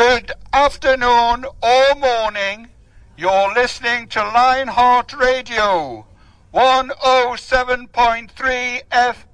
Good afternoon or morning. You're listening to Lionheart Radio, 107.3 FM.